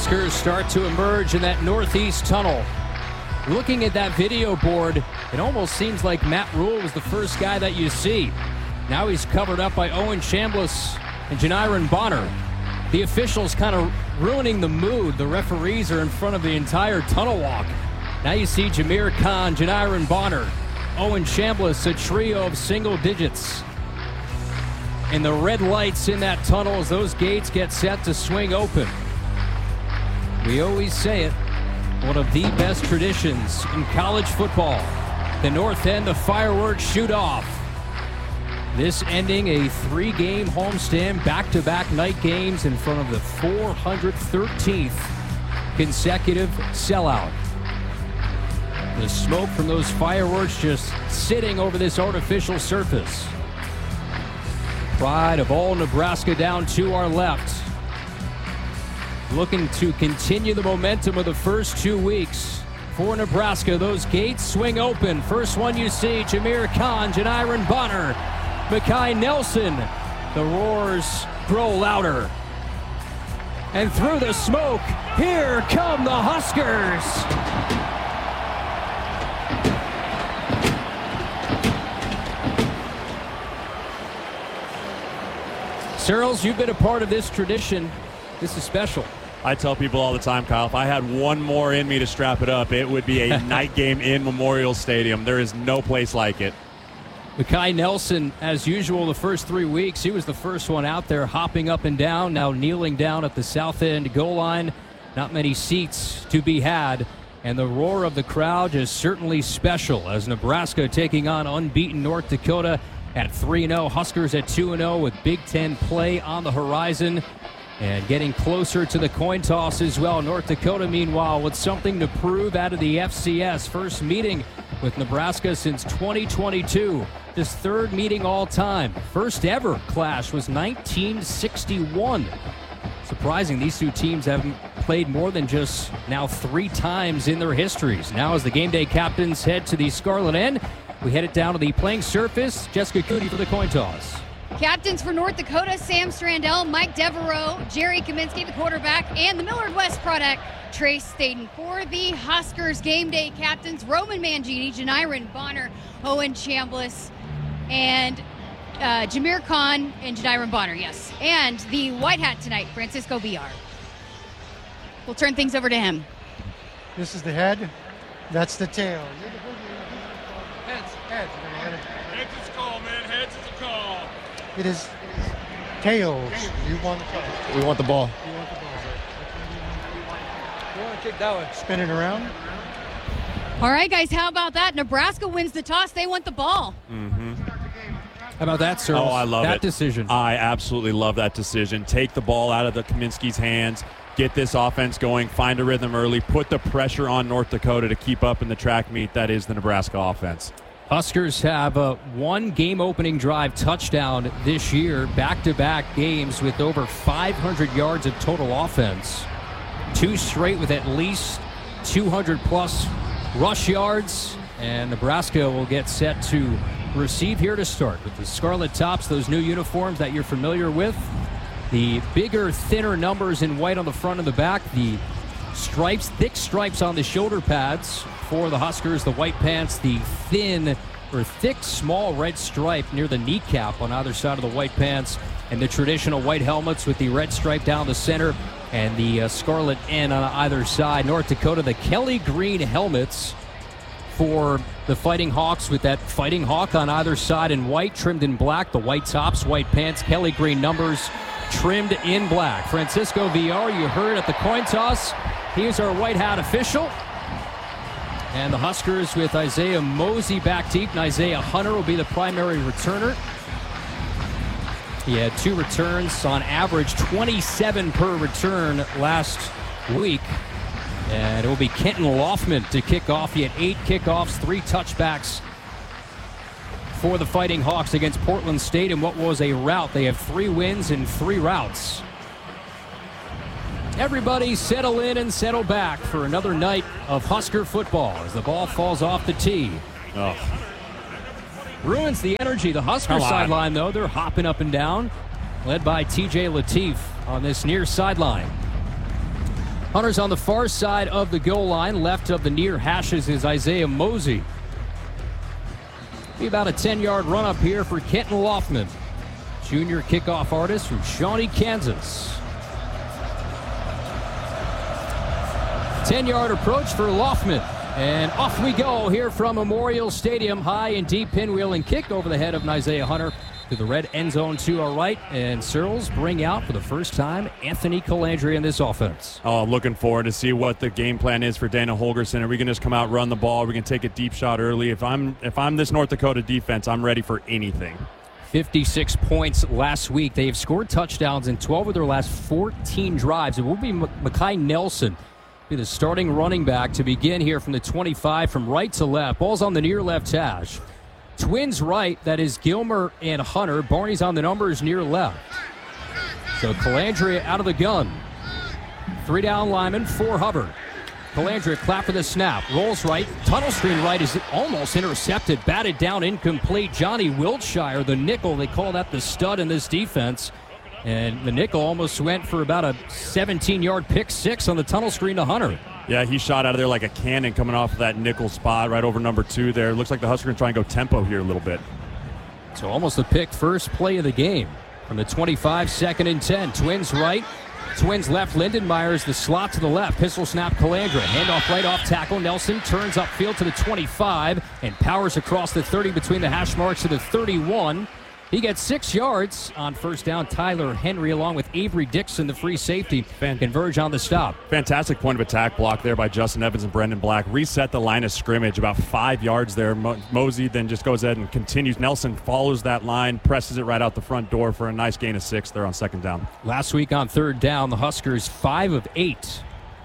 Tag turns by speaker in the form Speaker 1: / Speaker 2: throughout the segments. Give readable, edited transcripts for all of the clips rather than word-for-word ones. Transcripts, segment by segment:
Speaker 1: Huskers start to emerge in that northeast tunnel. Looking at that video board, it almost seems like Matt Rule was the first guy that you see. Now he's covered up by Owen Chambliss and Janiran Bonner. The officials kind of ruining the mood. The referees are in front of the entire tunnel walk. Now you see Jameer Khan, Janiran Bonner, Owen Chambliss, a trio of single digits. And the red lights in that tunnel as those gates get set to swing open. We always say it, one of the best traditions in college football. The north end, the fireworks shoot off. This ending a 3-game homestand, back-to-back night games in front of the 413th consecutive sellout. The smoke from those fireworks just sitting over this artificial surface. Pride of all Nebraska down to our left. Looking to continue the momentum of the first 2 weeks for Nebraska. Those gates swing open. First one you see, Jameer Khan, Janiran Bonner, Makai Nelson. The roars grow louder. And through the smoke, here come the Huskers. Searles, you've been a part of this tradition. This is special.
Speaker 2: I tell people all the time, Kyle, if I had one more in me to strap it up, it would be a night game in Memorial Stadium. There is no place like it.
Speaker 1: Makai Nelson, as usual, the first 3 weeks, he was the first one out there hopping up and down, now kneeling down at the south end goal line. Not many seats to be had, and the roar of the crowd is certainly special as Nebraska taking on unbeaten North Dakota at 3-0. Huskers at 2-0 with Big Ten play on the horizon and getting closer to the coin toss as well. North Dakota, meanwhile, with something to prove out of the FCS. First meeting with Nebraska since 2022. This third meeting all time. First ever clash was 1961. Surprising, these two teams haven't played more than just now 3 times in their histories. Now as the game day captains head to the Scarlet End, we head it down to the playing surface. Jessica Coody for the coin toss.
Speaker 3: Captains for North Dakota, Sam Strandell, Mike Devereaux, Jerry Kaminsky, the quarterback, and the Millard West product, Trace Staten. For the Huskers game day captains, Roman Mangini, Janiran Bonner, Owen Chambliss, and Jameer Khan and Janiran Bonner, yes. And the white hat tonight, Francisco Villar. We'll turn things over to him.
Speaker 4: This is the head. That's the tail. Heads.
Speaker 5: Heads is a call, man. Heads is a call.
Speaker 4: It is tails. You want the toss.
Speaker 6: We want the ball.
Speaker 4: You want the ball, sir.
Speaker 6: You want to kick that way.
Speaker 4: Spin it around.
Speaker 3: All right, guys, how about that? Nebraska wins the toss. They want the ball.
Speaker 2: Mm-hmm.
Speaker 1: How about that, sir?
Speaker 2: Oh, I love
Speaker 1: that
Speaker 2: it.
Speaker 1: decision.
Speaker 2: I absolutely love that decision. Take the ball out of the Kaminsky's hands, get this offense going, find a rhythm early, put the pressure on North Dakota to keep up in the track meet that is the Nebraska offense.
Speaker 1: Huskers have one game-opening drive touchdown this year, back-to-back games with over 500 yards of total offense. 2 straight with at least 200-plus rush yards, and Nebraska will get set to receive here to start with the scarlet tops, those new uniforms that you're familiar with. The bigger, thinner numbers in white on the front and the back. The stripes, thick stripes on the shoulder pads for the Huskers. The white pants, the thick, small red stripe near the kneecap on either side of the white pants. And the traditional white helmets with the red stripe down the center and the scarlet N on either side. North Dakota, the Kelly green helmets for the Fighting Hawks with that Fighting Hawk on either side in white, trimmed in black. The white tops, white pants, Kelly green numbers, trimmed in black. Francisco Villar, you heard at the coin toss. He is our white hat official. And the Huskers with Isaiah Mosey back deep, and Isaiah Hunter will be the primary returner. He had 2 returns, on average 27 per return last week. And it will be Kenton Loffman to kick off. He had 8 kickoffs, 3 touchbacks for the Fighting Hawks against Portland State in what was a rout. They have 3 wins and 3 routes. Everybody settle in and settle back for another night of Husker football as the ball falls off the tee.
Speaker 2: Oh.
Speaker 1: Ruins the energy. The Husker sideline, though, they're hopping up and down, led by TJ Lateef on this near sideline. Hunter's on the far side of the goal line. Left of the near hashes is Isaiah Mosey. Be about a 10-yard run up here for Kenton Loffman, junior kickoff artist from Shawnee, Kansas. 10-yard approach for Loffman. And off we go here from Memorial Stadium. High and deep pinwheel and kick over the head of Isaiah Hunter to the red end zone to our right. And Searles bring out for the first time Anthony Calandria in this offense.
Speaker 2: Oh, I'm looking forward to see what the game plan is for Dana Holgerson. Are we going to just come out, run the ball? Are we going to take a deep shot early? If I'm this North Dakota defense, I'm ready for anything.
Speaker 1: 56 points last week. They have scored touchdowns in 12 of their last 14 drives. It will be Mekhi Nelson, be the starting running back to begin here from the 25 from right to left. Ball's on the near left hash. Twins right, that is Gilmer and Hunter. Barney's on the numbers near left. So Calandria out of the gun. 3 down lineman, 4 Hubbard. Calandria clap for the snap. Rolls right. Tunnel screen right is almost intercepted. Batted down, incomplete. Johnny Wiltshire, the nickel. They call that the stud in this defense. And the nickel almost went for about a 17-yard pick six on the tunnel screen to Hunter.
Speaker 2: Yeah, he shot out of there like a cannon coming off of that nickel spot right over number 2 there. Looks like the Huskers try and go tempo here a little bit.
Speaker 1: So almost a pick, first play of the game. From the 25, 2nd and 10. Twins right, Twins left. Lindenmeyer's the slot to the left. Pistol snap Calandria. Handoff right off tackle. Nelson turns upfield to the 25 and powers across the 30 between the hash marks to the 31. He gets 6 yards on first down. Tyler Henry along with Avery Dixon, the free safety, converge on the stop.
Speaker 2: Fantastic point of attack block there by Justin Evans and Brendan Black. Reset the line of scrimmage about 5 yards there. Mosey then just goes ahead and continues. Nelson follows that line, presses it right out the front door for a nice gain of 6 there on 2nd down.
Speaker 1: Last week on 3rd down, the Huskers 5 of 8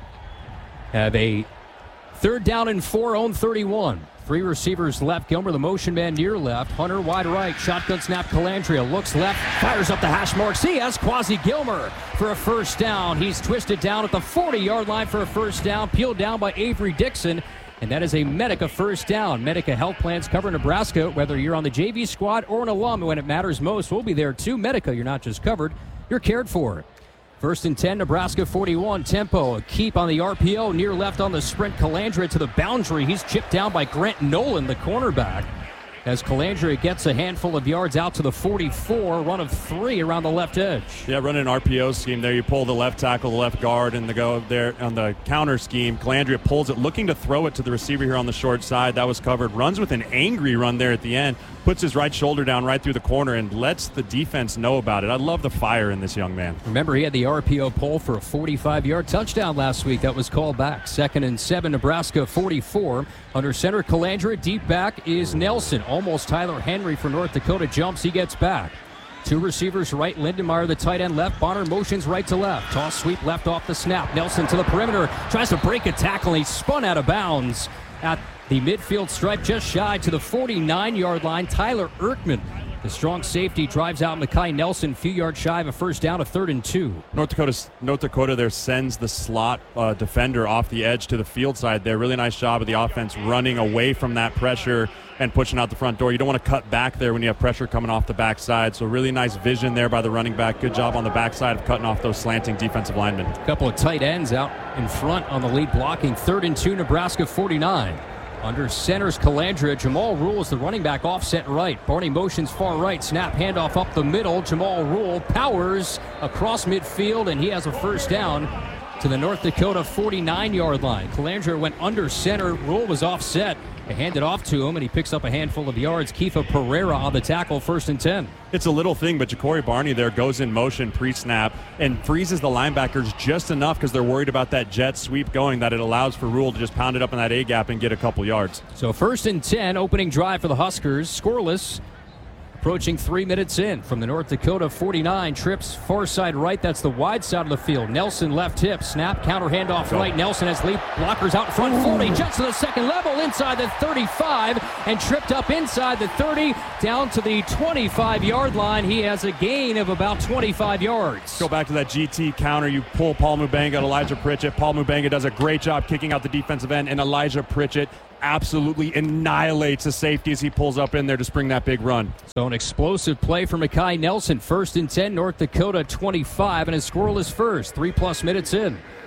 Speaker 1: have a 3rd down and 4, own 31. 3 receivers left. Gilmer, the motion man near left. Hunter wide right. Shotgun snap. Calandria looks left. Fires up the hash marks. He has Quasi Gilmer for a first down. He's twisted down at the 40-yard line for a first down. Peeled down by Avery Dixon. And that is a Medica first down. Medica Health Plans cover Nebraska. Whether you're on the JV squad or an alum, when it matters most, we'll be there too. Medica, you're not just covered, you're cared for. 1st and 10, Nebraska 41. Tempo, a keep on the RPO. Near left on the sprint. Calandria to the boundary. He's chipped down by Grant Nolan, the cornerback. As Calandria gets a handful of yards out to the 44. Run of 3 around the left edge.
Speaker 2: Yeah, running an RPO scheme there. You pull the left tackle, the left guard, and the go there on the counter scheme. Calandria pulls it, looking to throw it to the receiver here on the short side. That was covered. Runs with an angry run there at the end. Puts his right shoulder down right through the corner and lets the defense know about it. I love the fire in this young man.
Speaker 1: Remember, he had the RPO pull for a 45-yard touchdown last week. That was called back. 2nd and 7, Nebraska 44. Under center, Calandria. Deep back is Nelson. Almost Tyler Henry for North Dakota. Jumps, he gets back. 2 receivers right. Lindenmeyer, the tight end left. Bonner motions right to left. Toss sweep left off the snap. Nelson to the perimeter. Tries to break a tackle. He spun out of bounds at the midfield stripe, just shy to the 49-yard line. Tyler Erkman, the strong safety, drives out Mekhi Nelson, few yards shy of a first down, a 3rd and 2.
Speaker 2: North Dakota there sends the slot defender off the edge to the field side there. Really nice job of the offense running away from that pressure and pushing out the front door. You don't want to cut back there when you have pressure coming off the backside. So really nice vision there by the running back. Good job on the backside of cutting off those slanting defensive linemen.
Speaker 1: A couple of tight ends out in front on the lead blocking. 3rd and 2, Nebraska 49. Under centers Calandria. Jamal Rule is the running back, offset right. Barney motions far right. Snap handoff up the middle. Jamal Rule powers across midfield, and he has a first down to the North Dakota 49-yard line. Calandria went under center. Rule was offset. They hand it off to him, and he picks up a handful of yards. Kifa Pereira on the tackle, 1st and 10.
Speaker 2: It's a little thing, but Ja'Cory Barney there goes in motion pre-snap and freezes the linebackers just enough because they're worried about that jet sweep going that it allows for Rule to just pound it up in that A-gap and get a couple yards.
Speaker 1: So 1st and 10, opening drive for the Huskers. Scoreless. Approaching 3 minutes in from the North Dakota 49. Trips far side right. That's the wide side of the field. Nelson left hip. Snap. Counter handoff right. Nelson has lead blockers out front. 40. Jumps to the second level inside the 35 and tripped up inside the 30 down to the 25-yard line. He has a gain of about 25 yards.
Speaker 2: Go back to that GT counter. You pull Paul Mubanga, Elijah Pritchett. Paul Mubanga does a great job kicking out the defensive end, and Elijah Pritchett absolutely annihilates the safety as he pulls up in there to spring that big run.
Speaker 1: So an explosive play for Mekhi Nelson. 1st and 10, North Dakota 25, and a scoreless first. 3+ minutes in.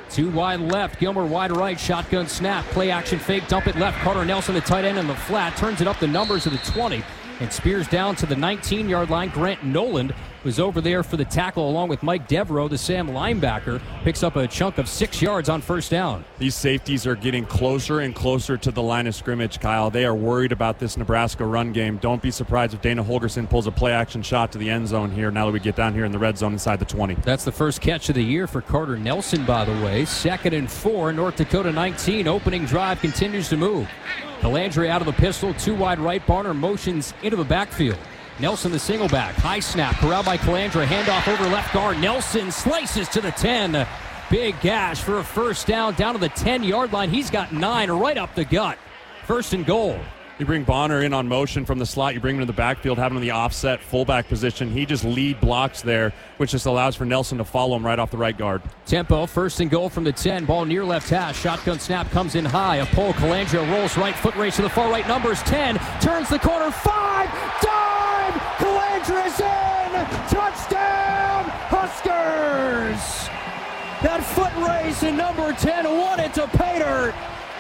Speaker 1: Two wide left, Gilmer wide right, shotgun snap, play action fake, dump it left. Carter Nelson, the tight end in the flat, turns it up the numbers of the 20 and spears down to the 19-yard line. Grant Noland was over there for the tackle along with Mike Devereaux, the Sam linebacker. Picks up a chunk of 6 yards on first down.
Speaker 2: These safeties are getting closer and closer to the line of scrimmage, Kyle. They are worried about this Nebraska run game. Don't be surprised if Dana Holgerson pulls a play-action shot to the end zone here now that we get down here in the red zone inside the 20.
Speaker 1: That's the first catch of the year for Carter Nelson, by the way. 2nd and 4, North Dakota 19. Opening drive continues to move. Calandria out of the pistol, 2 wide right. Barner motions into the backfield. Nelson the single back, high snap, corralled by Calandra, handoff over left guard. Nelson slices to the 10. Big gash for a first down to the 10-yard line. He's got 9 right up the gut. 1st and goal.
Speaker 2: You bring Bonner in on motion from the slot. You bring him to the backfield, have him in the offset fullback position. He just lead blocks there, which just allows for Nelson to follow him right off the right guard.
Speaker 1: Tempo, 1st and goal from the 10. Ball near left hash. Shotgun snap comes in high. A pull. Calandra rolls right. Foot race to the far right. Numbers 10. Turns the corner. 5. Dive! Calandra's in! Touchdown! Huskers! That foot race in number 10 won it to pay dirt.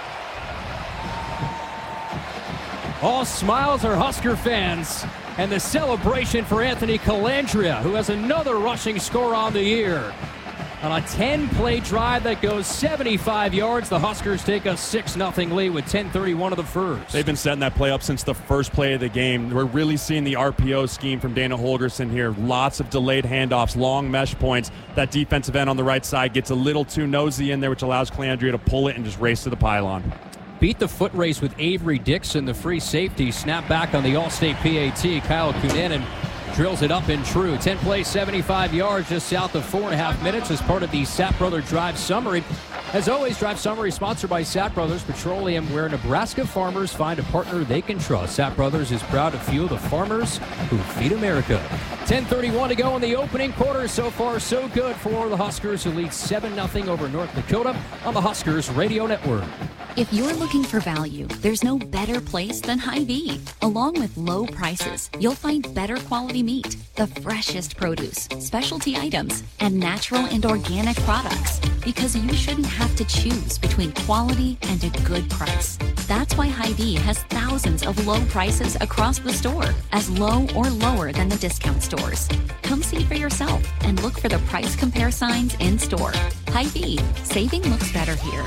Speaker 1: All smiles are Husker fans. And the celebration for Anthony Calandria, who has another rushing score on the year. On a 10-play drive that goes 75 yards, the Huskers take a 6-0 lead with 10:31 of the first.
Speaker 2: They've been setting that play up since the first play of the game. We're really seeing the RPO scheme from Dana Holgerson here. Lots of delayed handoffs, long mesh points. That defensive end on the right side gets a little too nosy in there, which allows Calandria to pull it and just race to the pylon.
Speaker 1: Beat the foot race with Avery Dixon, the free safety. Snap back on the All-State PAT. Kyle Kunanen drills it up and true. 10 plays, 75 yards, just south of 4.5 minutes as part of the Sapp Brothers Drive Summary. As always, Drive Summary sponsored by Sapp Brothers Petroleum, where Nebraska farmers find a partner they can trust. Sapp Brothers is proud to fuel the farmers who feed America. 10:31 to go in the opening quarter. So far, so good for the Huskers, who lead 7-0 over North Dakota on the Huskers Radio Network.
Speaker 6: If you're looking for value, there's no better place than Hy-Vee. Along with low prices, you'll find better quality meat, the freshest produce, specialty items, and natural and organic products. Because you shouldn't have to choose between quality and a good price. That's why Hy-Vee has thousands of low prices across the store, as low or lower than the discount stores. Come see for yourself and look for the price compare signs in store. Hy-Vee, saving looks better here.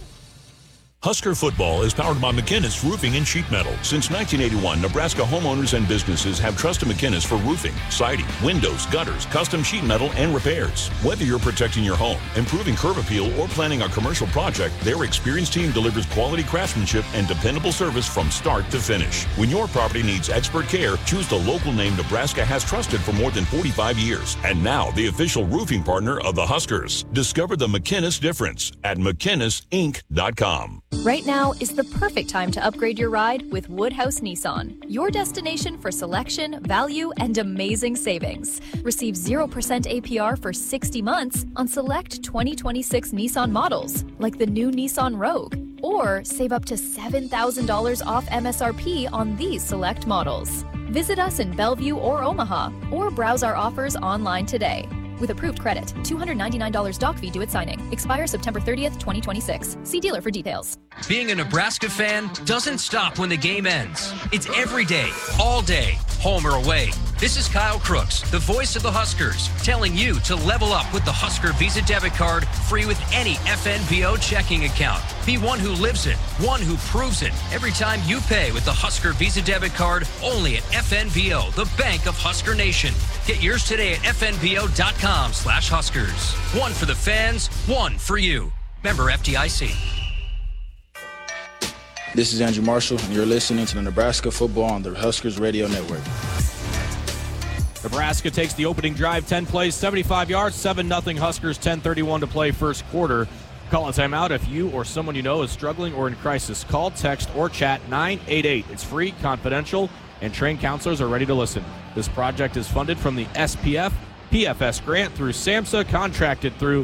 Speaker 7: Husker football is powered by McInnis Roofing and Sheet Metal. Since 1981, Nebraska homeowners and businesses have trusted McInnis for roofing, siding, windows, gutters, custom sheet metal, and repairs. Whether you're protecting your home, improving curb appeal, or planning a commercial project, their experienced team delivers quality craftsmanship and dependable service from start to finish. When your property needs expert care, choose the local name Nebraska has trusted for more than 45 years. And now, the official roofing partner of the Huskers. Discover the McInnis difference at McInnisInc.com.
Speaker 8: Right now is the perfect time to upgrade your ride with Woodhouse Nissan, your destination for selection, value, and amazing savings. Receive 0% APR for 60 months on select 2026 Nissan models, like the new Nissan Rogue, or save up to $7,000 off MSRP on these select models. Visit us in Bellevue or Omaha, or browse our offers online today. With approved credit, $299 doc fee due at signing. Expire September 30th, 2026. See dealer for details.
Speaker 9: Being a Nebraska fan doesn't stop when the game ends. It's every day, all day, home or away. This is Kyle Crooks, the voice of the Huskers, telling you to level up with the Husker Visa debit card, free with any FNBO checking account. Be one who lives it, one who proves it. Every time you pay with the Husker Visa debit card, only at FNBO, the bank of Husker Nation. Get yours today at fnbo.com/Huskers. One for the fans, one for you. Member FDIC.
Speaker 10: This is Andrew Marshall, and you're listening to the Nebraska Football on the Huskers Radio Network.
Speaker 11: Nebraska takes the opening drive, 10 plays, 75 yards, 7-0 Huskers, 10:31 to play first quarter. Call a timeout if you or someone you know is struggling or in crisis. Call, text, or chat 988. It's free, confidential, and trained counselors are ready to listen. This project is funded from the SPF PFS grant through SAMHSA, contracted through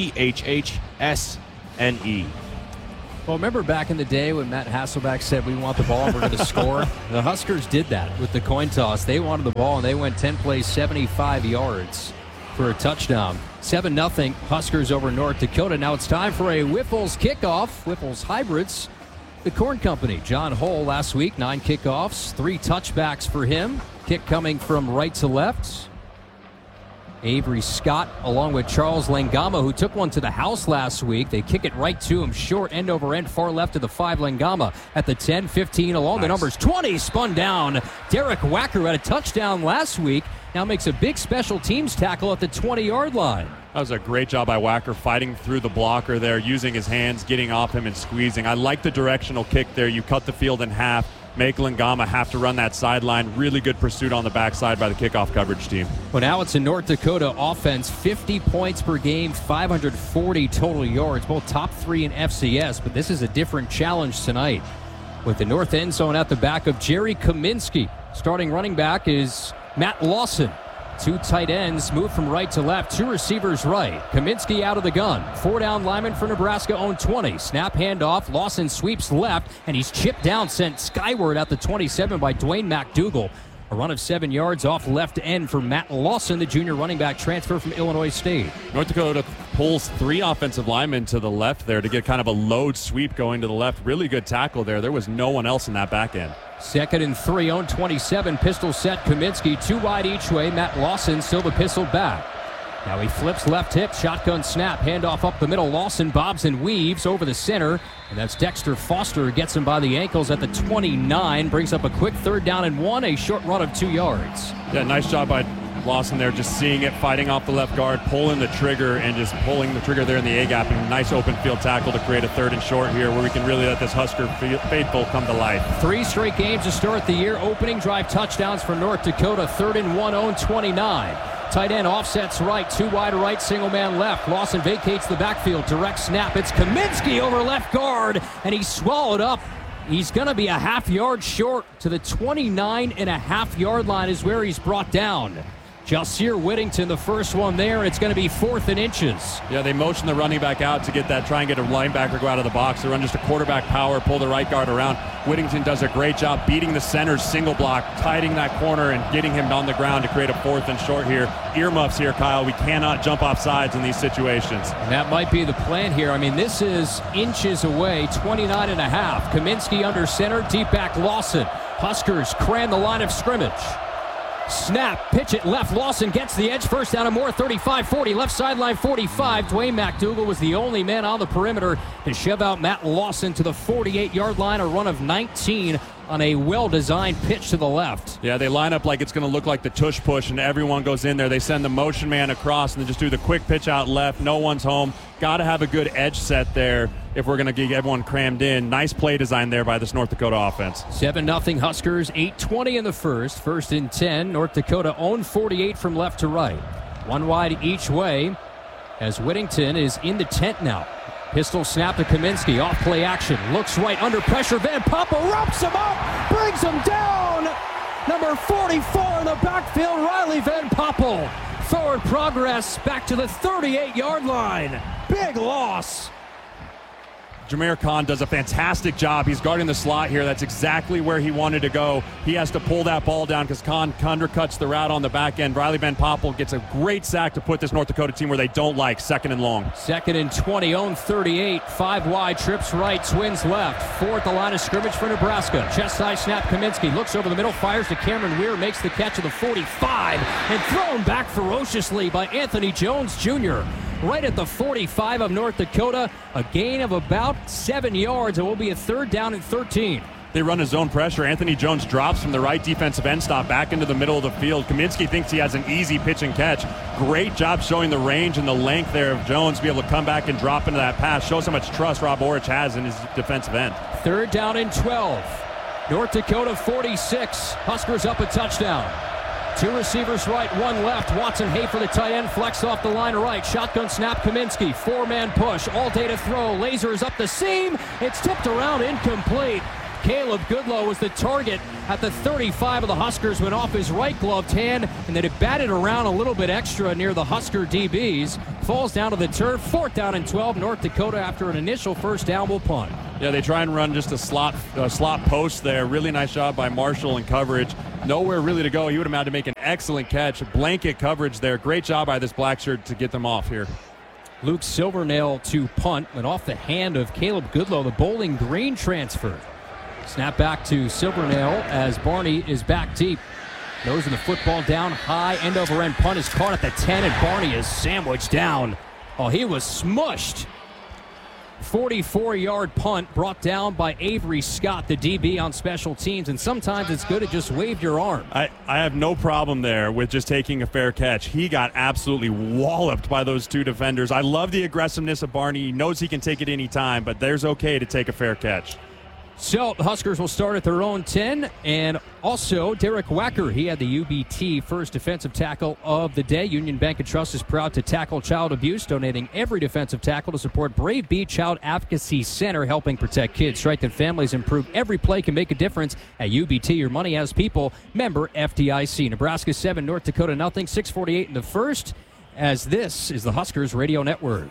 Speaker 11: DHHSNE.
Speaker 1: Well, remember back in the day when Matt Hasselbeck said we want the ball and we're going to score? The Huskers did that with the coin toss. They wanted the ball and they went 10 plays, 75 yards for a touchdown. 7-0 Huskers over North Dakota. Now it's time for a Whiffles kickoff. Whiffles Hybrids, the Corn Company. John Hull last week, 9 kickoffs, 3 touchbacks for him. Kick coming from right to left. Avery Scott along with Charles Langama, who took one to the house last week. They kick it right to him, short, end over end, far left to the 5. Langama at the 10, 15 along the numbers. 20 spun down. Derek Wacker had a touchdown last week. Now makes a big special teams tackle at the 20-yard line.
Speaker 2: That was a great job by Wacker, fighting through the blocker there, using his hands, getting off him and squeezing. I like the directional kick there. You cut the field in half, make Langama have to run that sideline. Really good pursuit on the backside by the kickoff coverage team.
Speaker 1: Well, now it's a North Dakota offense, 50 points per game, 540 total yards, both top 3 in FCS, but this is a different challenge tonight. With the north end zone at the back of Jerry Kaminsky. Starting running back is Matt Lawson. 2 tight ends move from right to left. 2 receivers right. Kaminsky out of the gun. 4 down lineman for Nebraska, own 20. Snap handoff. Lawson sweeps left, and he's chipped down, sent skyward at the 27 by Dwayne McDougal. A run of 7 yards off left end for Matt Lawson, the junior running back transfer from Illinois State.
Speaker 2: North Dakota pulls 3 offensive linemen to the left there to get kind of a load sweep going to the left. Really good tackle there. There was no one else in that back end.
Speaker 1: 2nd and 3, own 27. Pistol set. Kaminsky 2 wide each way. Matt Lawson still the pistol back. Now he flips left hip, shotgun snap, handoff up the middle. Lawson bobs and weaves over the center, and that's Dexter Foster who gets him by the ankles at the 29, brings up a quick 3rd down and 1, a short run of 2 yards.
Speaker 2: Yeah, nice job by Lawson there, just seeing it, fighting off the left guard, pulling the trigger, and just pulling the trigger there in the A-gap, and nice open field tackle to create a 3rd and short here where we can really let this Husker faithful come to life.
Speaker 1: 3 straight games to start the year. Opening drive touchdowns for North Dakota. 3rd and 1, own 29. Tight end offsets right, 2 wide right, single man left. Lawson vacates the backfield, direct snap. It's Kaminsky over left guard, and he's swallowed up. He's going to be a half yard short to the 29.5-yard line is where he's brought down. Jalseer Whittington, the first one there, and it's going to be 4th and inches.
Speaker 2: Yeah, they motion the running back out to get that, try and get a linebacker go out of the box. They run just a quarterback power, pull the right guard around. Whittington does a great job beating the center's single block, tightening that corner and getting him on the ground to create a 4th and short here. Earmuffs here, Kyle. We cannot jump off sides in these situations.
Speaker 1: And that might be the plan here. I mean, this is inches away, 29.5. Kaminsky under center, deep back Lawson. Huskers cram the line of scrimmage. Snap, pitch it left. Lawson gets the edge. First down and more. 35-40. Left sideline 45. Dwayne McDougal was the only man on the perimeter to shove out Matt Lawson to the 48-yard line. A run of 19 on a well-designed pitch to the left.
Speaker 2: Yeah, they line up like it's going to look like the tush push, and everyone goes in there. They send the motion man across and then just do the quick pitch out left. No one's home. Got to have a good edge set there if we're going to get everyone crammed in. Nice play design there by this North Dakota offense.
Speaker 1: 7-0 Huskers, 8:20 in the first. 1st and 10. North Dakota own 48 from left to right. 1 wide each way as Whittington is in the tent now. Pistol snap to Kaminsky. Off play action. Looks right under pressure. Van Poppel wraps him up. Brings him down. Number 44 in the backfield. Riley Van Poppel. Forward progress back to the 38-yard line. Big loss.
Speaker 2: Jameer Khan does a fantastic job. He's guarding the slot here. That's exactly where he wanted to go. He has to pull that ball down because Khan undercuts the route on the back end. Riley Van Poppel gets a great sack to put this North Dakota team where they don't like. 2nd and long.
Speaker 1: 2nd and 20, own 38. 5 wide, trips right, twins left. 4 at the line of scrimmage for Nebraska. Chest high snap, Kaminsky looks over the middle, fires to Cameron Weir, makes the catch of the 45, and thrown back ferociously by Anthony Jones Jr. Right at the 45 of North Dakota. A gain of about 7 yards. It will be a 3rd down and 13.
Speaker 2: They run a zone pressure. Anthony Jones drops from the right defensive end stop back into the middle of the field. Kaminsky thinks he has an easy pitch and catch. Great job showing the range and the length there of Jones to be able to come back and drop into that pass. Shows how much trust Rob Orich has in his defensive end.
Speaker 1: 3rd down and 12. North Dakota 46. Huskers up a touchdown. 2 receivers right, 1 left. Watson Hay for the tight end, flex off the line right. Shotgun snap, Kaminsky, 4-man push. All day to throw. Laser is up the seam. It's tipped around, incomplete. Caleb Goodlow was the target at the 35 of the Huskers, went off his right gloved hand, and then it batted around a little bit extra near the Husker DBs. Falls down to the turf. 4th down and 12. North Dakota, after an initial first down, will punt.
Speaker 2: Yeah, they try and run just a slot post there. Really nice job by Marshall in coverage. nowhere really to go. He would have had to make an excellent catch. Blanket coverage there. Great job by this black shirt to get them off here.
Speaker 1: Luke Silvernail to punt, went off the hand of Caleb Goodlow, the Bowling Green transfer. Snap back to Silvernail as Barney is back deep. Nosing the football down high, end over end punt is caught at the 10, and Barney is sandwiched down. Oh, he was smushed. 44-yard punt brought down by Avery Scott, the DB on special teams, and sometimes it's good to just wave your arm.
Speaker 2: I have no problem there with just taking a fair catch. He got absolutely walloped by those two defenders. I love the aggressiveness of Barney. He knows he can take it any time, but there's okay to take a fair catch.
Speaker 1: So the Huskers will start at their own 10, and also Derek Wacker. He had the UBT first defensive tackle of the day. Union Bank and Trust is proud to tackle child abuse, donating every defensive tackle to support Brave Bee Child Advocacy Center, helping protect kids, strengthen families, improve every play can make a difference. At UBT, your money has people. Member FDIC. Nebraska 7, North Dakota nothing. 6:48 in the first, as this is the Huskers Radio Network.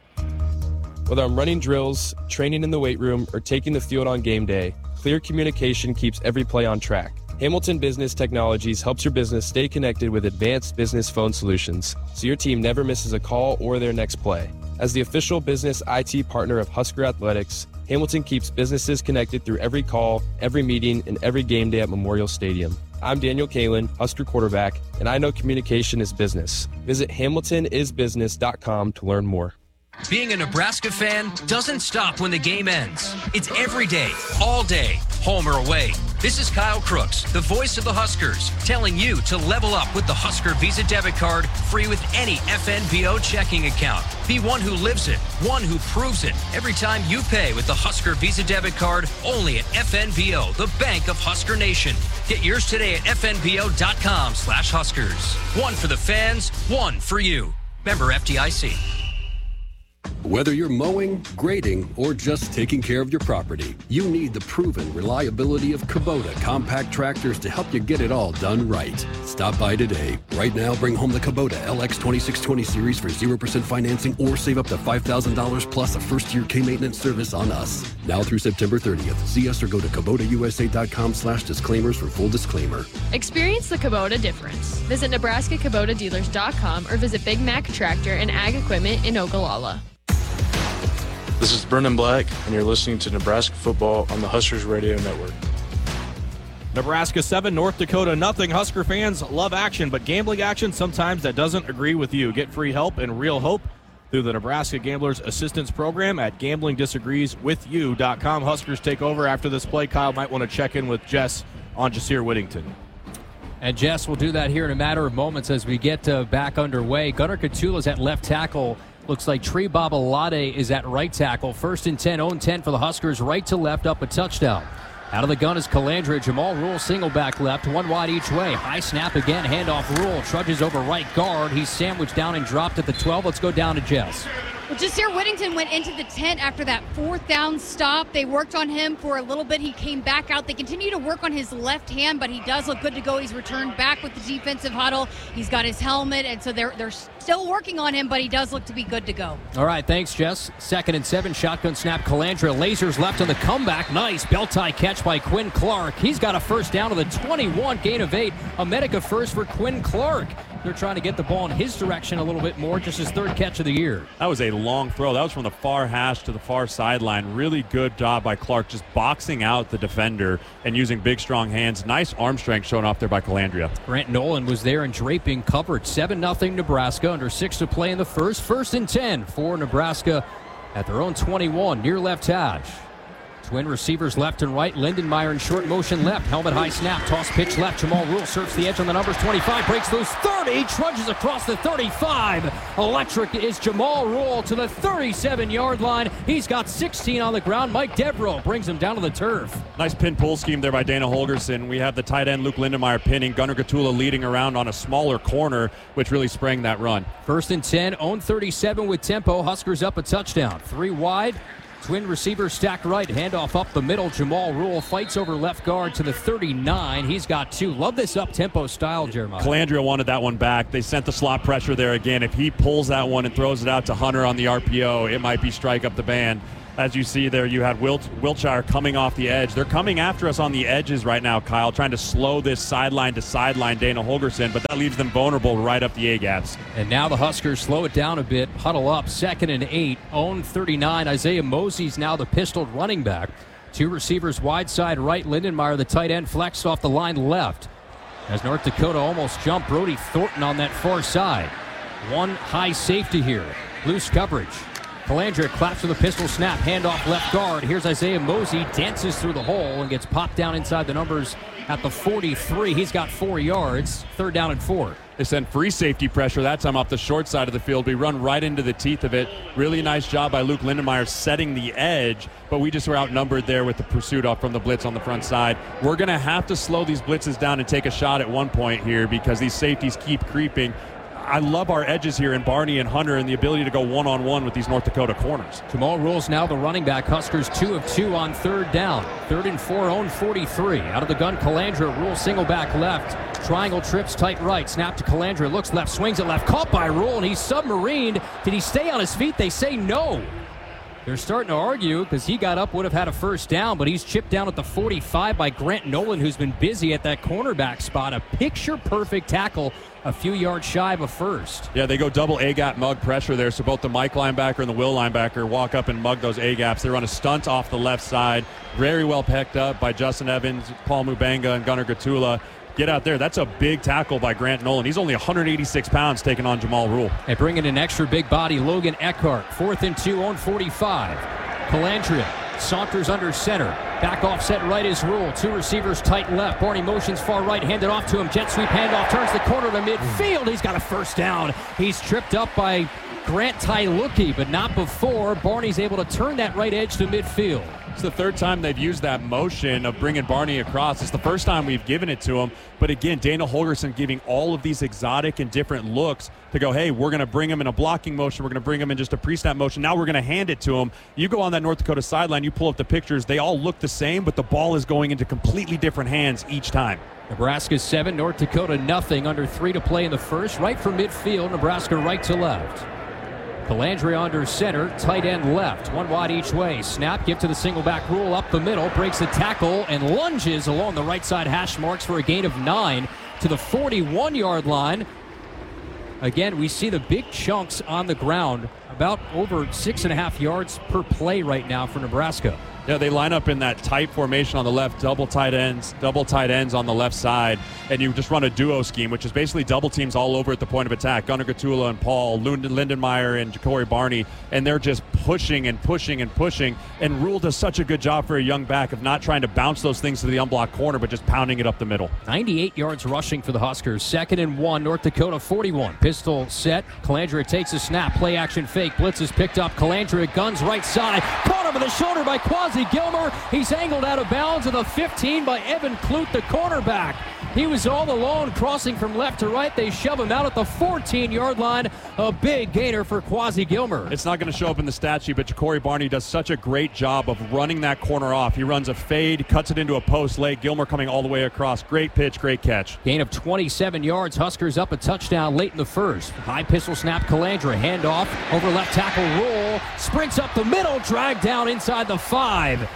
Speaker 12: Whether I'm running drills, training in the weight room, or taking the field on game day, clear communication keeps every play on track. Hamilton Business Technologies helps your business stay connected with advanced business phone solutions, so your team never misses a call or their next play. As the official business IT partner of Husker Athletics, Hamilton keeps businesses connected through every call, every meeting, and every game day at Memorial Stadium. I'm Daniel Kalin, Husker quarterback, and I know communication is business. Visit HamiltonIsBusiness.com to learn more.
Speaker 9: Being a Nebraska fan doesn't stop when the game ends. It's every day, all day, home or away. This is Kyle Crooks, the voice of the Huskers, telling you to level up with the Husker Visa debit card, free with any FNBO checking account. Be one who lives it, one who proves it. Every time you pay with the Husker Visa debit card, only at FNBO, the bank of Husker Nation. Get yours today at FNBO.com/Huskers. One for the fans, one for you. Member FDIC.
Speaker 13: Whether you're mowing, grading, or just taking care of your property, you need the proven reliability of Kubota compact tractors to help you get it all done right. Stop by today. Right now, bring home the Kubota LX 2620 series for 0% financing or save up to $5,000 plus a first-year K-maintenance service on us. Now through September 30th. See us or go to KubotaUSA.com/disclaimers for full disclaimer.
Speaker 14: Experience the Kubota difference. Visit NebraskaKubotaDealers.com or visit Big Mac Tractor and Ag Equipment in Ogallala.
Speaker 10: This is Brendan Black, and you're listening to Nebraska Football on the Huskers Radio Network.
Speaker 11: Nebraska 7, North Dakota nothing. Husker fans love action, but gambling action sometimes that doesn't agree with you. Get free help and real hope through the Nebraska Gamblers Assistance Program at gamblingdisagreeswithyou.com. Huskers take over after this play. Kyle might want to check in with Jess on Jasir Whittington.
Speaker 1: And Jess will do that here in a matter of moments as we get back underway. Gunnar Katula's at left tackle. Looks like Tree Babalade is at right tackle. 1st and 10, own 10 for the Huskers, right to left, up a touchdown. Out of the gun is Calandra. Jamal Rule single back left, one wide each way. High snap again, handoff Rule. Trudges over right guard. He's sandwiched down and dropped at the 12. Let's go down to Jess.
Speaker 3: Well, Jasir Whittington went into the tent after that 4th down stop. They worked on him for a little bit. He came back out. They continue to work on his left hand, but he does look good to go. He's returned back with the defensive huddle. He's got his helmet, and so they're still working on him, but he does look to be good to go.
Speaker 1: All right, thanks, Jess. 2nd and 7, shotgun snap. Calandra lasers left on the comeback. Nice belt tie catch by Quinn Clark. He's got a first down to the 21, gain of 8. A Medica first for Quinn Clark. They're trying to get the ball in his direction a little bit more. Just his 3rd catch of the year.
Speaker 2: That was a long throw. That was from the far hash to the far sideline. Really good job by Clark, just boxing out the defender and using big, strong hands. Nice arm strength shown off there by Calandria.
Speaker 1: Grant Nolan was there and draping covered. 7-0 Nebraska. Under 6 to play in the first. 1st and 10 for Nebraska at their own 21 near left hash. Twin receivers left and right. Lindenmeyer in short motion left. Helmet high snap. Toss pitch left. Jamal Rule surfs the edge on the numbers. 25. Breaks loose. 30. Trudges across the 35. Electric is Jamal Rule to the 37-yard line. He's got 16 on the ground. Mike Devereaux brings him down to the turf.
Speaker 2: Nice pin pull scheme there by Dana Holgerson. We have the tight end Luke Lindenmeyer pinning. Gunnar Katula leading around on a smaller corner, which really sprang that run.
Speaker 1: 1st and 10. Own 37 with tempo. Huskers up a touchdown. 3 wide. Twin receivers stacked right, handoff up the middle. Jamal Rule fights over left guard to the 39. He's got 2. Love this up-tempo style, Jeremiah.
Speaker 2: Calandria wanted that one back. They sent the slot pressure there again. If he pulls that one and throws it out to Hunter on the RPO, it might be strike up the band. As you see there, you had Wiltshire coming off the edge. They're coming after us on the edges right now, Kyle, trying to slow this sideline to sideline Dana Holgerson, but that leaves them vulnerable right up the A-gaps.
Speaker 1: And now the Huskers slow it down a bit, huddle up, 2nd and 8, own 39. Isaiah Mosey's now the pistol running back. 2 receivers wide side right, Lindenmeyer, the tight end, flexed off the line left. As North Dakota almost jumped Brody Thornton on that far side. 1 high safety here. Loose coverage. Calandra claps with a pistol snap, handoff left guard. Here's Isaiah Mosey, dances through the hole and gets popped down inside the numbers at the 43. He's got 4 yards, 3rd down and 4.
Speaker 2: They send free safety pressure that time off the short side of the field. We run right into the teeth of it. Really nice job by Luke Lindenmeyer setting the edge, but we just were outnumbered there with the pursuit off from the blitz on the front side. We're going to have to slow these blitzes down and take a shot at one point here because these safeties keep creeping. I love our edges here in Barney and Hunter and the ability to go one-on-one with these North Dakota corners.
Speaker 1: Jamal Rule's now the running back. Huskers 2 of 2 on 3rd down. 3rd and 4, own 43. Out of the gun, Calandra. Rule single back left. Triangle trips tight right. Snap to Calandra. Looks left, swings it left. Caught by Rule, and he's submarined. Did he stay on his feet? They say no. They're starting to argue because he got up, would have had a 1st down, but he's chipped down at the 45 by Grant Nolan, who's been busy at that cornerback spot. A picture-perfect tackle, a few yards shy of a 1st.
Speaker 2: Yeah, they go double A-gap mug pressure there, so both the Mike linebacker and the Will linebacker walk up and mug those A-gaps. They run a stunt off the left side, very well picked up by Justin Evans, Paul Mubanga, and Gunnar Gatula. Get out there. That's a big tackle by Grant Nolan. He's only 186 pounds taking on Jamal Rule.
Speaker 1: They bring in an extra big body, Logan Eckhart. 4th and 2 on 45. Calandria saunters under center. Back offset right is Rule. 2 receivers tight left. Barney motions far right, handed off to him. Jet sweep handoff, turns the corner to midfield. He's got a 1st down. He's tripped up by Grant Tyluki, but not before Barney's able to turn that right edge to midfield.
Speaker 2: It's the 3rd time they've used that motion of bringing Barney across. It's the 1st time we've given it to him. But again, Dana Holgerson giving all of these exotic and different looks to go, hey, we're going to bring him in a blocking motion. We're going to bring him in just a pre-snap motion. Now we're going to hand it to him. You go on that North Dakota sideline, you pull up the pictures. They all look the same, but the ball is going into completely different hands each time.
Speaker 1: Nebraska 7, North Dakota nothing. Under 3 to play in the 1st. Right from midfield, Nebraska right to left. Calandria under center, tight end left. 1 wide each way. Snap, give to the single back Rule up the middle, breaks the tackle and lunges along the right side hash marks for a gain of 9 to the 41-yard line. Again, we see the big chunks on the ground, about over 6.5 yards per play right now for Nebraska.
Speaker 2: Yeah, they line up in that tight formation on the left, double tight ends on the left side, and you just run a duo scheme, which is basically double teams all over at the point of attack. Gunnar Gatula and Paul, Lindenmeyer and Ja'Cory Barney, and they're just pushing and pushing and pushing, and Rule does such a good job for a young back of not trying to bounce those things to the unblocked corner, but just pounding it up the middle.
Speaker 1: 98 yards rushing for the Huskers. 2nd and 1, North Dakota 41. Pistol set. Calandria takes a snap. Play action fake. Blitz is picked up. Calandria guns right side. Caught over the shoulder by Quasi Gilmer. He's angled out of bounds at the 15 by Evan Clute, the cornerback. He was all alone, crossing from left to right. They shove him out at the 14-yard line. A big gainer for Quasi Gilmer.
Speaker 2: It's not going to show up in the stat sheet, but Ja'Cory Barney does such a great job of running that corner off. He runs a fade, cuts it into a post leg. Gilmer coming all the way across. Great pitch, great catch.
Speaker 1: Gain of 27 yards. Huskers up a touchdown late in the 1st. High pistol snap, Calandria. Handoff over left tackle Rule. Sprints up the middle, dragged down inside the 5.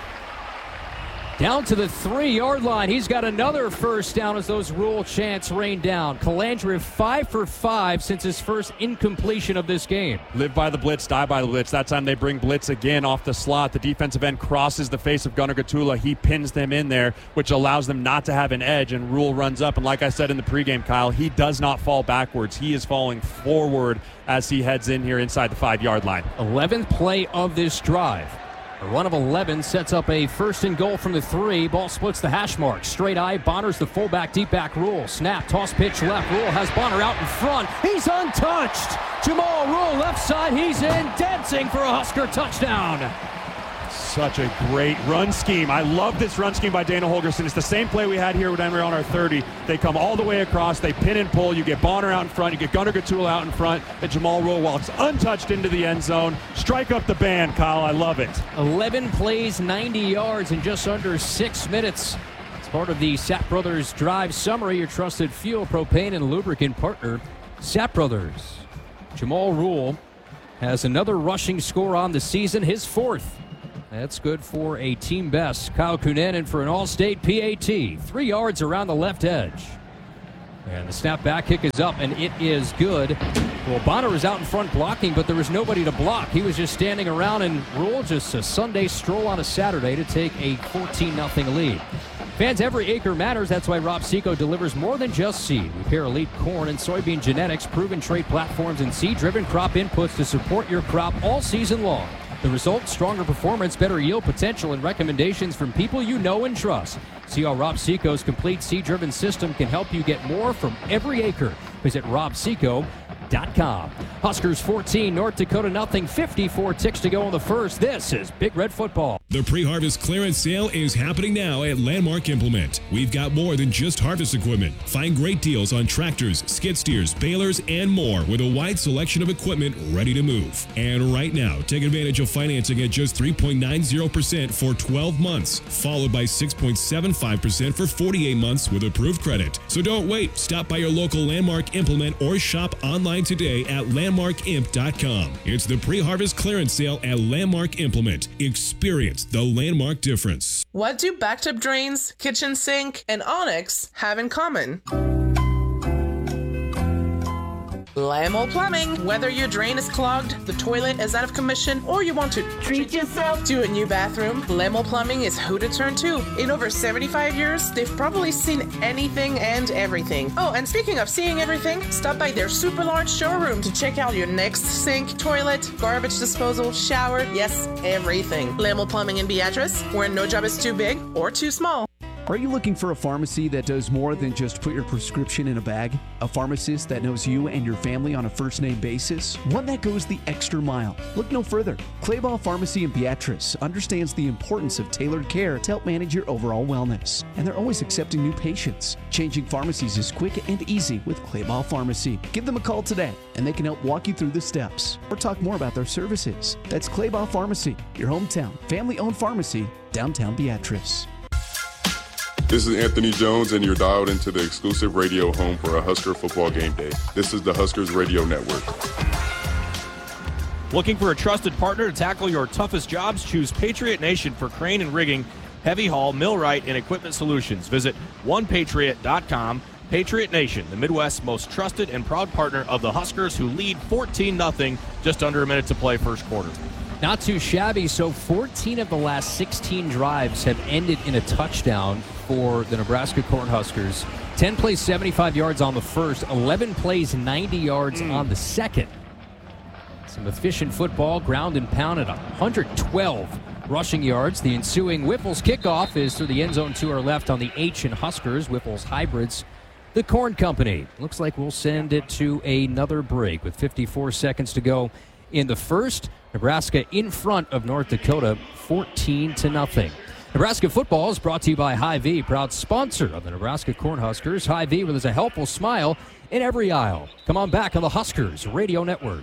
Speaker 1: Down to the 3-yard line. He's got another 1st down as those Rule chants rain down. Calandria 5 for 5 since his first incompletion of this game.
Speaker 2: Live by the blitz, die by the blitz. That time they bring blitz again off the slot. The defensive end crosses the face of Gunnar Gatula. He pins them in there, which allows them not to have an edge, and Rule runs up. And like I said in the pregame, Kyle, he does not fall backwards. He is falling forward as he heads in here inside the 5-yard line.
Speaker 1: 11th play of this drive. A run of 11 sets up a 1st and goal from the 3. Ball splits the hash mark. Straight eye. Bonner's the fullback, deep back Rule. Snap, toss pitch left. Rule has Bonner out in front. He's untouched. Jamal Rule left side. He's in, dancing for a Husker touchdown.
Speaker 2: Such a great run scheme. I love this run scheme by Dana Holgerson. It's the same play we had here when we're on our 30. They come all the way across. They pin and pull. You get Bonner out in front. You get Gunnar Gatula out in front. And Jamal Rule walks untouched into the end zone. Strike up the band, Kyle. I love it.
Speaker 1: 11 plays, 90 yards in just under 6 minutes. It's part of the Sapp Brothers Drive Summary, your trusted fuel, propane, and lubricant partner. Sapp Brothers. Jamal Rule has another rushing score on the season, his 4th. That's good for a team best. Kyle Kunanen for an All-State PAT. 3 yards around the left edge. And the snap back kick is up, and it is good. Well, Bonner was out in front blocking, but there was nobody to block. He was just standing around, and Rule just a Sunday stroll on a Saturday to take a 14-0 lead. Fans, every acre matters. That's why Rob Seco delivers more than just seed. We pair elite corn and soybean genetics, proven trait platforms, and seed-driven crop inputs to support your crop all season long. The result, stronger performance, better yield potential, and recommendations from people you know and trust. See how Rob Seco's complete seed-driven system can help you get more from every acre. Visit robseco.com. Huskers 14, North Dakota nothing. 54 ticks to go in the first. This is Big Red Football.
Speaker 15: The pre-harvest clearance sale is happening now at Landmark Implement. We've got more than just harvest equipment. Find great deals on tractors, skid steers, balers, and more with a wide selection of equipment ready to move. And right now, take advantage of financing at just 3.90% for 12 months, followed by 6.75% for 48 months with approved credit. So don't wait. Stop by your local Landmark Implement or shop online today at landmarkimp.com. It's the pre-harvest clearance sale at Landmark Implement. Experience the Landmark difference.
Speaker 16: What do backed-up drains, kitchen sink, and Onyx have in common? Lamo Plumbing. Whether your drain is clogged, the toilet is out of commission, or you want to treat yourself to a new bathroom, Lamo Plumbing is who to turn to. In over 75 years, they've probably seen anything and everything. Oh, and speaking of seeing everything, stop by their super large showroom to check out your next sink, toilet, garbage disposal, shower, yes, everything. Lamo Plumbing in Beatrice, where no job is too big or too small.
Speaker 17: Are you looking for a pharmacy that does more than just put your prescription in a bag? A pharmacist that knows you and your family on a first-name basis? One that goes the extra mile? Look no further. Clayball Pharmacy in Beatrice understands the importance of tailored care to help manage your overall wellness. And they're always accepting new patients. Changing pharmacies is quick and easy with Clayball Pharmacy. Give them a call today, and they can help walk you through the steps or talk more about their services. That's Clayball Pharmacy, your hometown, family-owned pharmacy, downtown Beatrice.
Speaker 18: This is Anthony Jones, and you're dialed into the exclusive radio home for a Husker football game day. This is the Huskers Radio Network.
Speaker 11: Looking for a trusted partner to tackle your toughest jobs? Choose Patriot Nation for crane and rigging, heavy haul, millwright, and equipment solutions. Visit onepatriot.com. Patriot Nation, the Midwest's most trusted and proud partner of the Huskers, who lead 14-0, just under a minute to play first quarter.
Speaker 1: Not too shabby. So 14 of the last 16 drives have ended in a touchdown for the Nebraska Cornhuskers. 10 plays, 75 yards on the first. 11 plays, 90 yards on the second. Some efficient football, ground and pound at 112 rushing yards. The ensuing Whipple's kickoff is through the end zone to our left on the H in Huskers. Whipple's hybrids the Corn Company. Looks like we'll send it to another break with 54 seconds to go in the first. Nebraska in front of North Dakota, 14-0. Nebraska football is brought to you by Hy-Vee, proud sponsor of the Nebraska Cornhuskers. Hy-Vee, where there's a helpful smile in every aisle. Come on back on the Huskers Radio Network.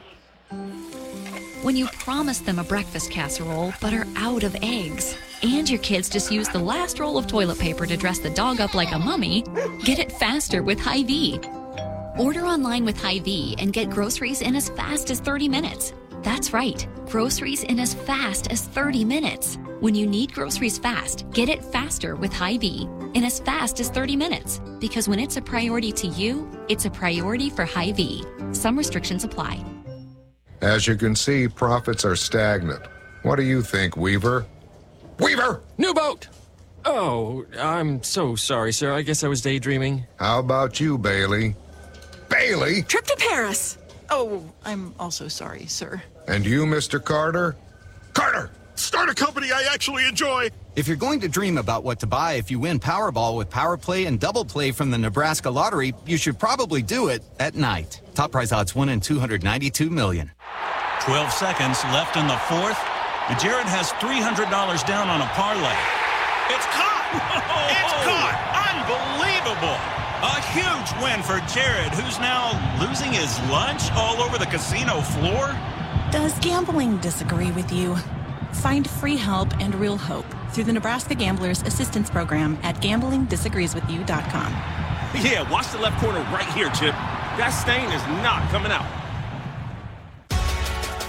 Speaker 6: When you promise them a breakfast casserole but are out of eggs, and your kids just use the last roll of toilet paper to dress the dog up like a mummy, get it faster with Hy-Vee. Order online with Hy-Vee and get groceries in as fast as 30 minutes. That's right, groceries in as fast as 30 minutes. When you need groceries fast, get it faster with Hy-Vee in as fast as 30 minutes. Because when it's a priority to you, it's a priority for Hy-Vee. Some restrictions apply.
Speaker 19: As you can see, profits are stagnant. What do you think, Weaver? Weaver!
Speaker 20: New boat! Oh, I'm so sorry, sir. I guess I was daydreaming.
Speaker 19: How about you, Bailey? Bailey?
Speaker 21: Trip to Paris. Oh, I'm also sorry, sir.
Speaker 19: And you, Mr. Carter?
Speaker 5: Carter! Start a company I actually enjoy!
Speaker 22: If you're going to dream about what to buy if you win Powerball with Power Play and Double Play from the Nebraska Lottery, you should probably do it at night. Top prize odds 1 in 292 million.
Speaker 23: 12 seconds left in the fourth. Jared has $300 down on a parlay. It's caught! It's caught! Unbelievable! A huge win for Jared, who's now losing his lunch all over the casino floor.
Speaker 24: Does gambling disagree with you? Find free help and real hope through the Nebraska Gamblers Assistance Program at gamblingdisagreeswithyou.com.
Speaker 5: Yeah, watch the left corner right here, Chip. That stain is not coming out.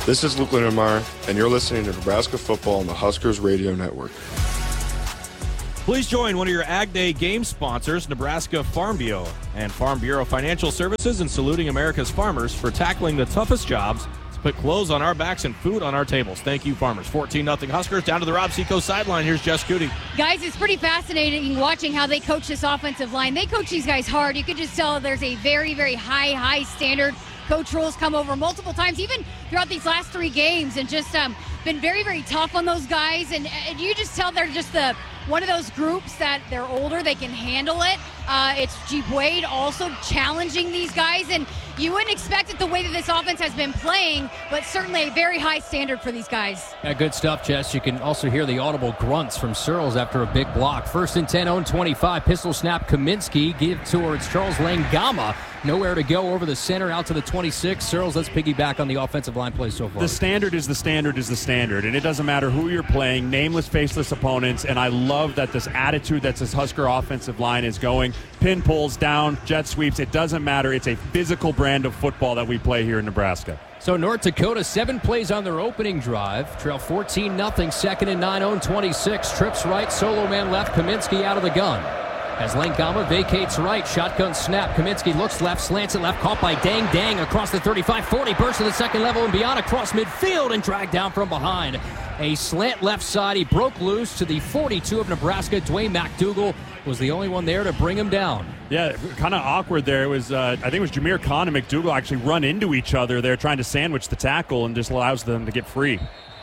Speaker 10: This is Luke Lindenmeyer, and you're listening to Nebraska Football on the Huskers Radio Network.
Speaker 11: Please join one of your Ag Day game sponsors, Nebraska Farm Bureau and Farm Bureau Financial Services, in saluting America's farmers for tackling the toughest jobs to put clothes on our backs and food on our tables. Thank you, farmers. 14-0 Huskers. Down to the Rob Seco sideline. Here's Jess Goody.
Speaker 3: Guys, it's pretty fascinating watching how they coach this offensive line. They coach these guys hard. You could just tell there's a very, very high standard. Coach Rule's come over multiple times, even throughout these last 3 games, and just been very, very tough on those guys. And you just tell they're just one of those groups that they're older, they can handle it. It's Jeep Wade also challenging these guys, and you wouldn't expect it the way that this offense has been playing, but certainly a very high standard for these guys.
Speaker 1: Yeah, good stuff, Jess. You can also hear the audible grunts from Searles after a big block. 1st and 10, own 25. Pistol snap, Kaminsky. Give towards Charles Langama. Nowhere to go over the center, out to the 26. Searles, let's piggyback on the offensive line play so far.
Speaker 2: The standard is the standard is the standard, and it doesn't matter who you're playing, nameless, faceless opponents, and I love that this attitude that this Husker offensive line is going. Pin pulls down, jet sweeps, it doesn't matter. It's a physical brand of football that we play here in Nebraska.
Speaker 1: So North Dakota, 7 plays on their opening drive. Trail 14-0, 2nd and 9, own 26. Trips right, solo man left, Kaminsky out of the gun. As Langama vacates right, shotgun snap. Kaminsky looks left, slants it left, caught by Dang across the 35-40, burst to the second level and beyond across midfield and dragged down from behind. A slant left side, he broke loose to the 42 of Nebraska. Dwayne McDougal was the only one there to bring him down.
Speaker 2: Yeah, kind of awkward there. It was, I think it was Jameer Khan and McDougal actually run into each other there trying to sandwich the tackle and just allows them to get free.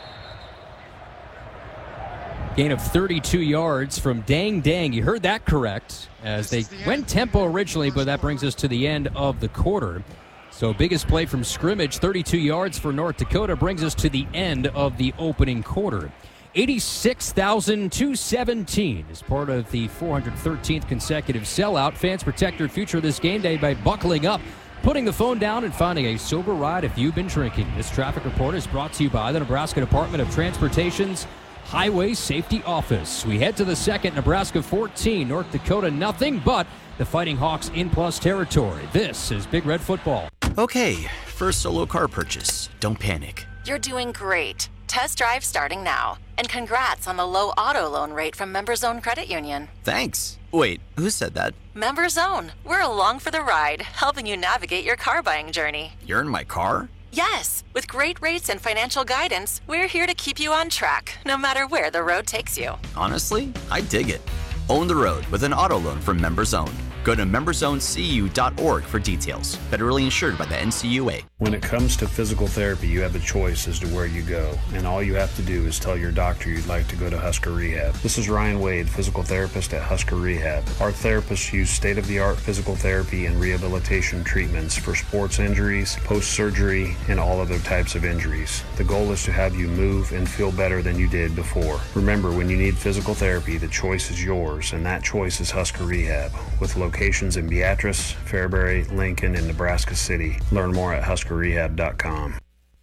Speaker 1: Gain of 32 yards from Dang. You heard that correct, as they went tempo originally, but that brings us to the end of the quarter. So biggest play from scrimmage, 32 yards for North Dakota, brings us to the end of the opening quarter. 86,217 is part of the 413th consecutive sellout. Fans protect their future this game day by buckling up, putting the phone down, and finding a sober ride if you've been drinking. This traffic report is brought to you by the Nebraska Department of Transportation's Highway Safety Office. We head to the second. Nebraska 14, North Dakota nothing, but the Fighting Hawks in plus territory. This is Big Red Football.
Speaker 4: Okay, first solo car purchase. Don't panic.
Speaker 7: You're doing great. Test drive starting now. And congrats on the low auto loan rate from MemberZone Credit Union.
Speaker 4: Thanks. Wait, who said that?
Speaker 7: MemberZone. We're along for the ride, helping you navigate your car buying journey.
Speaker 4: You're in my car?
Speaker 7: Yes. With great rates and financial guidance, we're here to keep you on track, no matter where the road takes you.
Speaker 4: Honestly, I dig it. Own the road with an auto loan from MemberZone. Go to memberzonecu.org for details. Federally insured by the NCUA.
Speaker 8: When it comes to physical therapy, you have a choice as to where you go, and all you have to do is tell your doctor you'd like to go to Husker Rehab. This is Ryan Wade, physical therapist at Husker Rehab. Our therapists use state-of-the-art physical therapy and rehabilitation treatments for sports injuries, post-surgery, and all other types of injuries. The goal is to have you move and feel better than you did before. Remember, when you need physical therapy, the choice is yours, and that choice is Husker Rehab, with locations in Beatrice, Fairbury, Lincoln, and Nebraska City. Learn more at huskerrehab.com.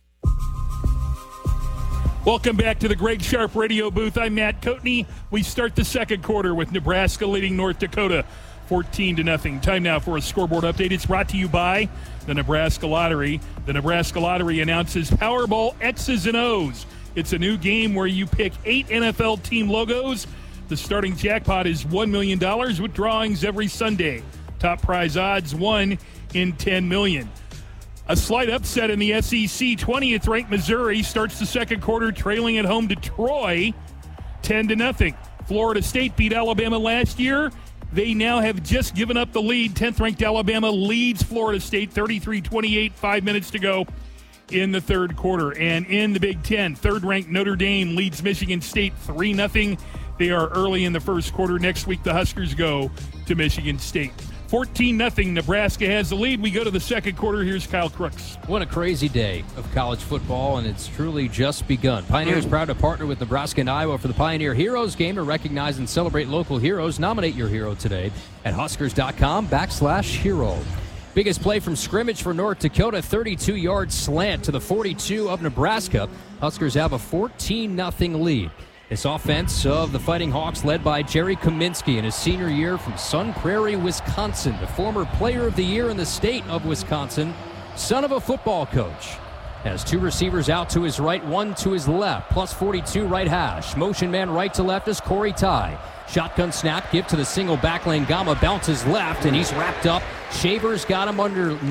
Speaker 12: Welcome back to the Greg Sharp radio booth. I'm Matt Coatney. We start the second quarter with Nebraska leading North Dakota 14-0. Time now for a scoreboard update. It's brought to you by the Nebraska Lottery. The Nebraska Lottery announces Powerball X's and O's. It's a new game where you pick 8 NFL team logos. The starting jackpot is $1 million with drawings every Sunday. Top prize odds 1 in 10 million. A slight upset in the SEC. 20th-ranked Missouri starts the second quarter trailing at home to Troy 10-0. Florida State beat Alabama last year. They now have just given up the lead. 10th-ranked Alabama leads Florida State 33-28, 5 minutes to go in the third quarter. And in the Big Ten, third-ranked Notre Dame leads Michigan State 3-0. They are early in the first quarter. Next week, the Huskers go to Michigan State. 14-0, Nebraska has the lead. We go to the second quarter. Here's Kyle Crooks.
Speaker 1: What a crazy day of college football, and it's truly just begun. Pioneer is proud to partner with Nebraska and Iowa for the Pioneer Heroes game to recognize and celebrate local heroes. Nominate your hero today at huskers.com/hero. Biggest play from scrimmage for North Dakota, 32-yard slant to the 42 of Nebraska. Huskers have a 14-0 lead. This offense of the Fighting Hawks led by Jerry Kaminsky in his senior year from Sun Prairie, Wisconsin, the former player of the year in the state of Wisconsin, son of a football coach. Has two receivers out to his right, one to his left. Plus 42 right hash. Motion man right to left is Corey Ty. Shotgun snap, give to the single back lane. Gama bounces left, and he's wrapped up. Shavers got him under